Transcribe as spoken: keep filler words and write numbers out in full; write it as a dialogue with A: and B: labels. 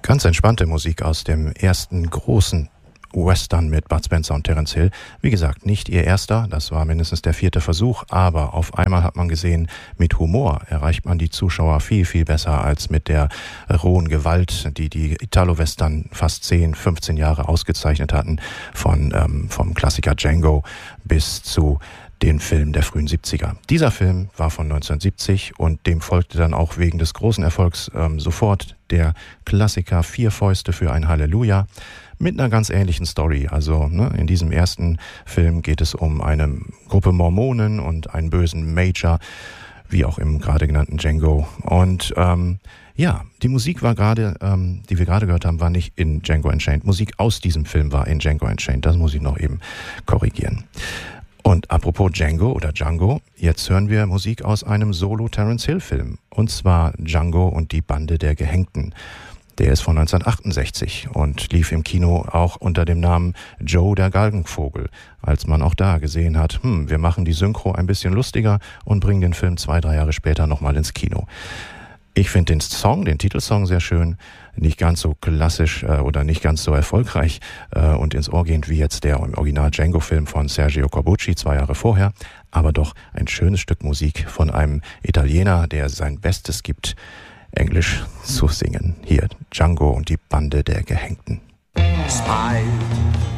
A: Ganz entspannte Musik aus dem ersten großen Western mit Bud Spencer und Terence Hill. Wie gesagt, nicht ihr erster, das war mindestens der vierte Versuch, aber auf einmal hat man gesehen, mit Humor erreicht man die Zuschauer viel, viel besser als mit der rohen Gewalt, die die Italo-Western fast zehn, fünfzehn Jahre ausgezeichnet hatten, von ähm, vom Klassiker Django bis zu den Film der frühen siebziger. Dieser Film war von neunzehnhundertsiebzig und dem folgte dann auch wegen des großen Erfolgs ähm, sofort der Klassiker Vier Fäuste für ein Halleluja mit einer ganz ähnlichen Story. Also ne, in diesem ersten Film geht es um eine Gruppe Mormonen und einen bösen Major, wie auch im gerade genannten Django. Und ähm, ja, die Musik war gerade, ähm, die wir gerade gehört haben, war nicht in Django Unchained. Musik aus diesem Film war in Django Unchained. Das muss ich noch eben korrigieren. Und apropos Django oder Django, jetzt hören wir Musik aus einem Solo-Terence-Hill-Film. Und zwar Django und die Bande der Gehängten. Der ist von neunzehnhundertachtundachtzig und lief im Kino auch unter dem Namen Joe der Galgenvogel, als man auch da gesehen hat, hm, wir machen die Synchro ein bisschen lustiger und bringen den Film zwei, drei Jahre später nochmal ins Kino. Ich finde den Song, den Titelsong sehr schön, nicht ganz so klassisch äh, oder nicht ganz so erfolgreich äh, und ins Ohr gehend wie jetzt der im Original Django-Film von Sergio Corbucci zwei Jahre vorher, aber doch ein schönes Stück Musik von einem Italiener, der sein Bestes gibt, Englisch zu singen. Hier, Django und die Bande der Gehängten.
B: Smile